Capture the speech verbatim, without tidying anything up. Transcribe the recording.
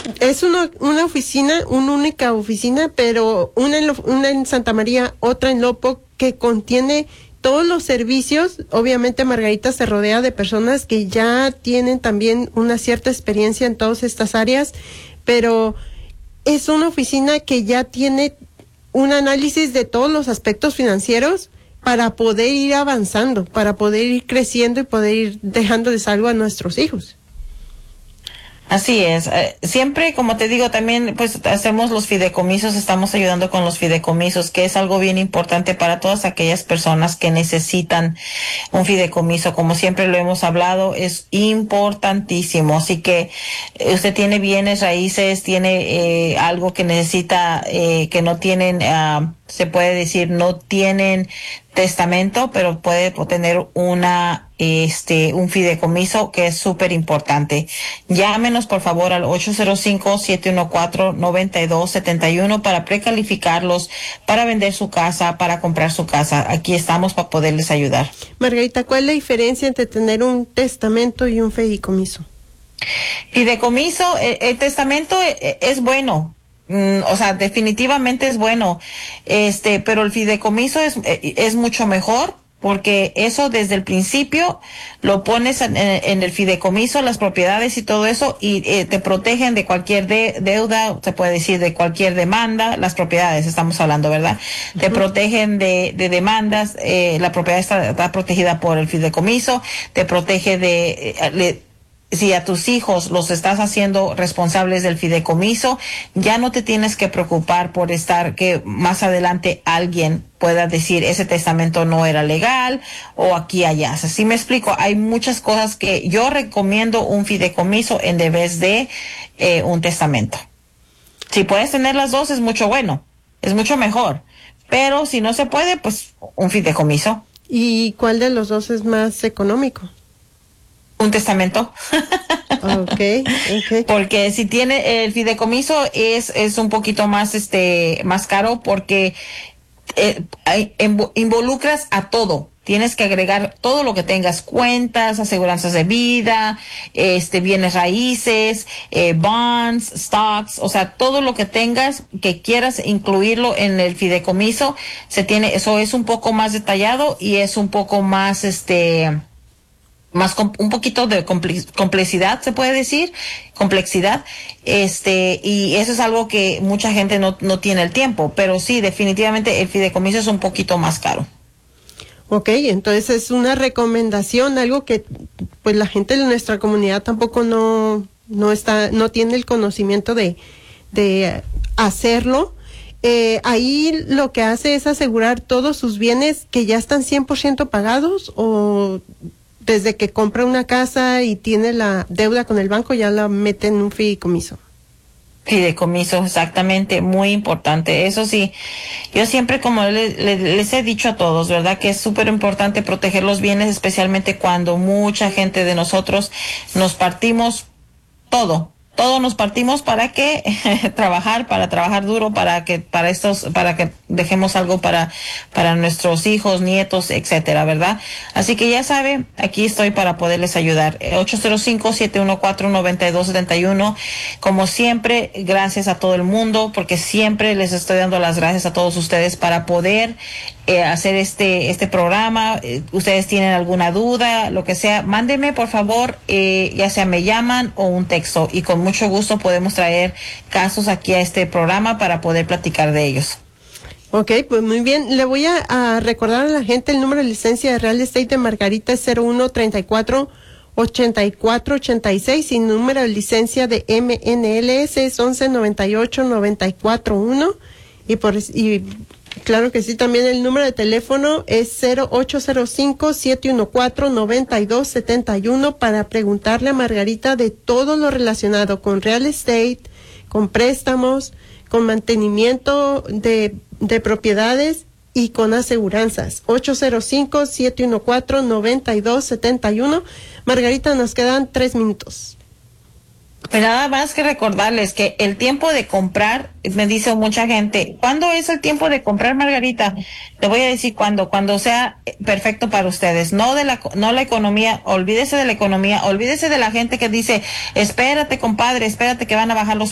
es una, una oficina, una única oficina, pero una en, lo, una en Santa María, otra en Lopok, que contiene todos los servicios. Obviamente Margarita se rodea de personas que ya tienen también una cierta experiencia en todas estas áreas, pero es una oficina que ya tiene un análisis de todos los aspectos financieros para poder ir avanzando, para poder ir creciendo y poder ir dejándoles algo a nuestros hijos. Así es. Eh, siempre, como te digo, también pues hacemos los fideicomisos, estamos ayudando con los fideicomisos, que es algo bien importante para todas aquellas personas que necesitan un fideicomiso. Como siempre lo hemos hablado, es importantísimo. Así que eh, usted tiene bienes raíces, tiene eh, algo que necesita, eh, que no tienen, uh, se puede decir, no tienen testamento, pero puede tener una este un fideicomiso, que es súper importante. Llámenos por favor al ocho cero cinco, siete uno cuatro, nueve dos siete uno para precalificarlos, para vender su casa, para comprar su casa. Aquí estamos para poderles ayudar. Margarita, ¿cuál es la diferencia entre tener un testamento y un fideicomiso? Fideicomiso, el, el testamento es, es bueno. Mm, o sea, definitivamente es bueno, este, pero el fideicomiso es, es mucho mejor, porque eso desde el principio lo pones en, en el fideicomiso, las propiedades y todo eso, y eh, te protegen de cualquier de, deuda, se puede decir de cualquier demanda. Las propiedades estamos hablando, ¿verdad? Uh-huh. Te protegen de, de demandas, eh, la propiedad está, está protegida por el fideicomiso, te protege de... Eh, le, si a tus hijos los estás haciendo responsables del fideicomiso, ya no te tienes que preocupar por estar que más adelante alguien pueda decir ese testamento no era legal o aquí allá. Así me explico. Hay muchas cosas que yo recomiendo un fideicomiso en vez de eh, un testamento. Si puedes tener las dos es mucho bueno, es mucho mejor. Pero si no se puede, pues un fideicomiso. ¿Y cuál de los dos es más económico? Un testamento. Okay, okay. Porque si tiene el fideicomiso es es un poquito más este más caro, porque eh, involucras a todo. Tienes que agregar todo lo que tengas: cuentas, aseguranzas de vida, este bienes raíces, eh, bonds, stocks, o sea, todo lo que tengas que quieras incluirlo en el fideicomiso. Se tiene, eso es un poco más detallado y es un poco más este más un poquito de complejidad, se puede decir, complejidad, este, y eso es algo que mucha gente no, no tiene el tiempo, pero sí, definitivamente el fideicomiso es un poquito más caro. Ok, entonces es una recomendación, algo que pues la gente de nuestra comunidad tampoco no, no está, no tiene el conocimiento de, de hacerlo. Eh, ahí lo que hace es asegurar todos sus bienes que ya están cien por ciento pagados, o desde que compra una casa y tiene la deuda con el banco ya la mete en un fideicomiso. Fideicomiso, exactamente, muy importante. Eso sí, yo siempre, como les, les he dicho a todos, ¿verdad?, que es súper importante proteger los bienes, especialmente cuando mucha gente de nosotros nos partimos todo. Todos nos partimos para que trabajar, para trabajar duro, para que para estos, para que dejemos algo para para nuestros hijos, nietos, etcétera, ¿verdad? Así que ya sabe, aquí estoy para poderles ayudar. ocho cero cinco, siete uno cuatro, nueve dos siete uno. Como siempre, gracias a todo el mundo, porque siempre les estoy dando las gracias a todos ustedes para poder eh, hacer este este programa. Eh, ustedes tienen alguna duda, lo que sea, mándenme por favor, eh, ya sea me llaman o un texto, y con mucho gusto podemos traer casos aquí a este programa para poder platicar de ellos. Ok, pues muy bien. Le voy a, a recordar a la gente el número de licencia de Real Estate de Margarita es cero uno, treinta y cuatro, ochenta y cuatro, ochenta y seis, y número de licencia de M N L S es once, noventa y ocho, noventa y cuatro, uno, y por y claro que sí, también el número de teléfono es cero ocho cero cinco, siete uno cuatro, nueve dos siete uno para preguntarle a Margarita de todo lo relacionado con real estate, con préstamos, con mantenimiento de, de propiedades y con aseguranzas. ocho cero cinco, siete uno cuatro, nueve dos siete uno. Margarita, nos quedan tres minutos. Pues nada más que recordarles que el tiempo de comprar, me dice mucha gente, ¿cuándo es el tiempo de comprar, Margarita? Te voy a decir cuándo, cuando sea perfecto para ustedes, no de la, no la economía, olvídese de la economía, olvídese de la gente que dice, espérate compadre, espérate que van a bajar los